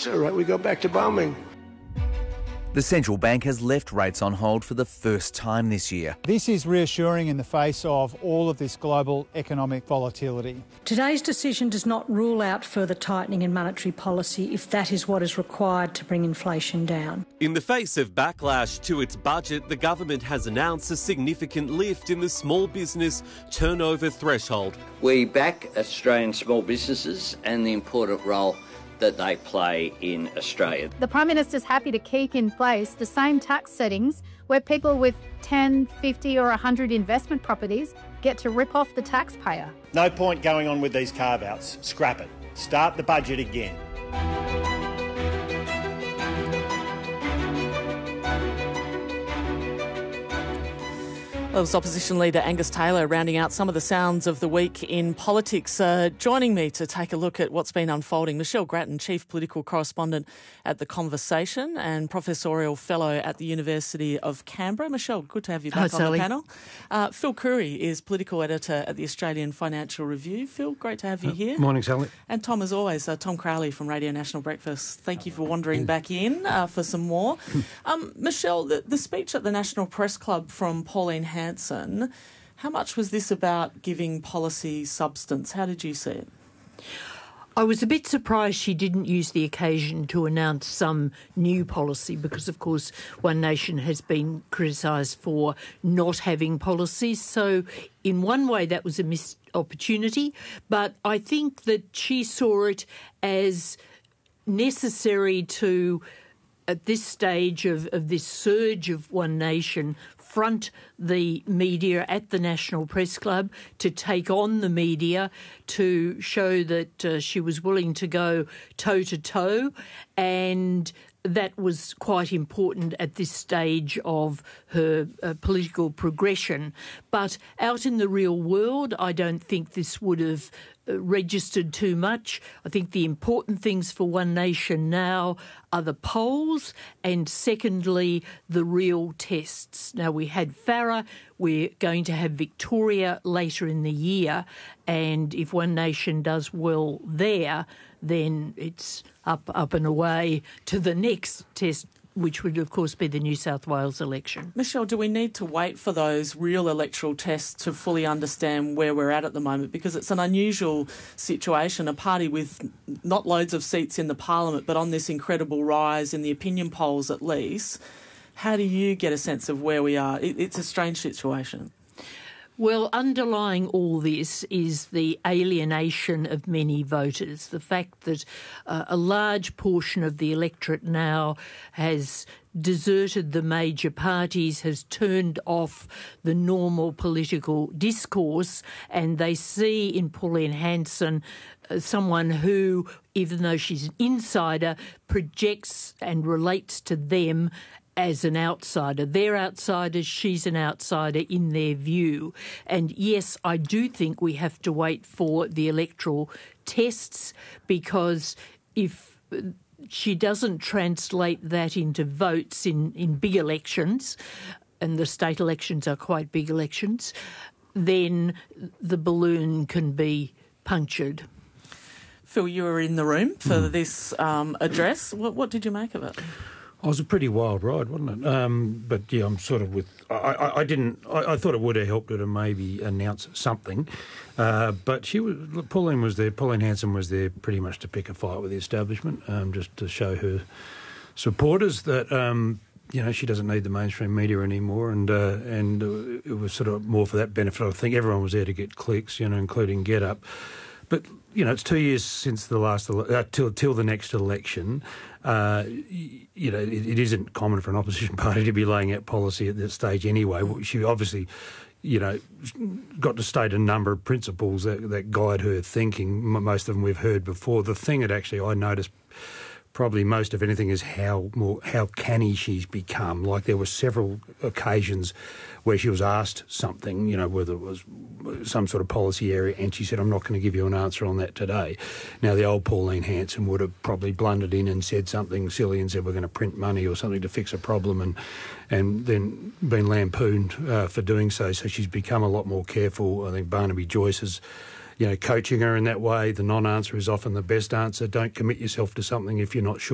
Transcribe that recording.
it's all right, we go back to bombing. The central bank has left rates on hold for the first time this year. This is reassuring in the face of all of this global economic volatility. Today's decision does not rule out further tightening in monetary policy if that is what is required to bring inflation down. In the face of backlash to its budget, the government has announced a significant lift in the small business turnover threshold. We back Australian small businesses and the important role that they play in Australia. The Prime Minister's happy to keep in place the same tax settings where people with 10, 50 or 100 investment properties get to rip off the taxpayer. No point going on with these carve-outs. Scrap it. Start the budget again. That was Opposition Leader Angus Taylor rounding out some of the sounds of the week in politics. Joining me to take a look at what's been unfolding, Michelle Grattan, Chief Political Correspondent at The Conversation and Professorial Fellow at the University of Canberra. Michelle, good to have you back on the panel. Phil Curry is Political Editor at the Australian Financial Review. Phil, great to have you here. Morning, Sally. And Tom, as always, Tom Crowley from Radio National Breakfast. Thank you for wandering back in for some more. Michelle, the speech at the National Press Club from Pauline Hanson, how much was this about giving policy substance? How did you see it? I was a bit surprised she didn't use the occasion to announce some new policy because, of course, One Nation has been criticised for not having policies. So in one way that was a missed opportunity, but I think that she saw it as necessary to, at this stage of this surge of One Nation, front the media at the National Press Club, to take on the media, to show that she was willing to go toe-to-toe, and that was quite important at this stage of her political progression. But out in the real world, I don't think this would have registered too much. I think the important things for One Nation now are the polls and, secondly, the real tests. Now, we had Farrer, we're going to have Victoria later in the year, and if One Nation does well there, then it's up and away to the next test, which would, of course, be the New South Wales election. Michelle, do we need to wait for those real electoral tests to fully understand where we're at the moment? Because it's an unusual situation, a party with not loads of seats in the parliament, but on this incredible rise in the opinion polls at least. How do you get a sense of where we are? It's a strange situation. Well, underlying all this is the alienation of many voters, the fact that a large portion of the electorate now has deserted the major parties, has turned off the normal political discourse, and they see in Pauline Hanson someone who, even though she's an insider, projects and relates to them as an outsider. They're outsiders, she's an outsider in their view. And yes, I do think we have to wait for the electoral tests, because if she doesn't translate that into votes in big elections, and the state elections are quite big elections, then the balloon can be punctured. Phil, you were in the room for this address. What did you make of it? It was a pretty wild ride, wasn't it? But yeah, I'm sort of with. I thought it would have helped her to maybe announce something, but Pauline was there. Pauline Hanson was there pretty much to pick a fight with the establishment, just to show her supporters that she doesn't need the mainstream media anymore, and it was sort of more for that benefit. I think everyone was there to get clicks, including GetUp. But it's 2 years since the last till the next election. It isn't common for an opposition party to be laying out policy at this stage anyway. She obviously, got to state a number of principles that guide her thinking. Most of them we've heard before. The thing that actually I noticed probably most of anything is how canny she's become. Like, there were several occasions where she was asked something, whether it was some sort of policy area, and she said, I'm not going to give you an answer on that today. Now, the old Pauline Hanson would have probably blundered in and said something silly and said, we're going to print money or something to fix a problem, and then been lampooned for doing so. So she's become a lot more careful. I think Barnaby Joyce has coaching her in that way. The non-answer is often the best answer. Don't commit yourself to something if you're not sure.